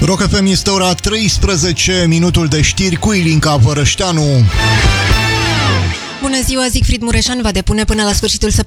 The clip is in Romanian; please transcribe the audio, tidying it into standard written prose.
Rock FM este ora 13, minutul de știri cu Ilinca Vărășteanu. Bună ziua, Siegfried Mureșan va depune până la sfârșitul